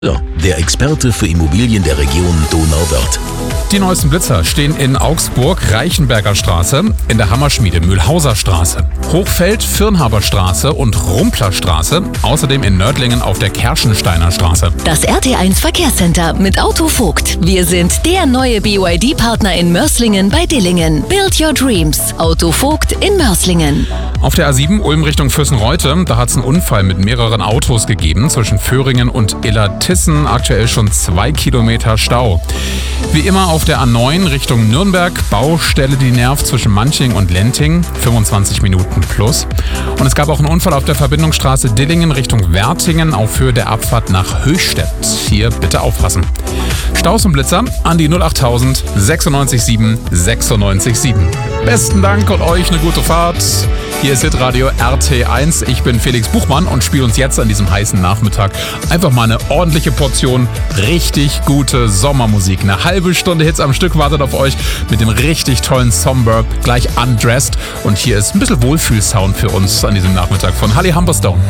Der Experte für Immobilien der Region Donauwörth. Die neuesten Blitzer stehen in Augsburg, Reichenberger Straße, in der Hammerschmiede Mühlhauser Straße, Hochfeld, Firnhaber Straße und Rumpler Straße, außerdem in Nördlingen auf der Kerschensteiner Straße. Das RT1 Verkehrscenter mit Autovogt. Wir sind der neue BYD-Partner in Mörs-Lingen bei Dillingen. Build your dreams. Autovogt in Mörs-Lingen. Auf der A7 Ulm Richtung Füssen-Reutte, da hat es einen Unfall mit mehreren Autos gegeben zwischen Föhringen und Illertissen. Aktuell schon 2 Kilometer Stau. Wie immer auf der A9 Richtung Nürnberg, Baustelle, die nervt zwischen Manching und Lenting, 25 Minuten plus. Und es gab auch einen Unfall auf der Verbindungsstraße Dillingen Richtung Wertingen auf Höhe der Abfahrt nach Höchstädt. Hier bitte aufpassen. Staus und Blitzer an die 08000 967 967. Besten Dank und euch eine gute Fahrt. Hier ist Hitradio RT1. Ich bin Felix Buchmann und spiele uns jetzt an diesem heißen Nachmittag einfach mal eine ordentliche Portion richtig gute Sommermusik. Eine halbe Stunde Hits am Stück wartet auf euch mit dem richtig tollen Somber, gleich Undressed. Und hier ist ein bisschen Wohlfühlsound für uns an diesem Nachmittag von Holly Humberstone.